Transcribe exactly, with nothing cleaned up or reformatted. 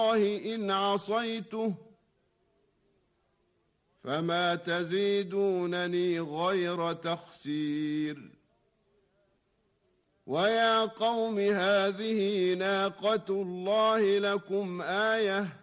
الله إن عصيته فما تزيدونني غير تخسير. ويا قوم هذه ناقة الله لكم آية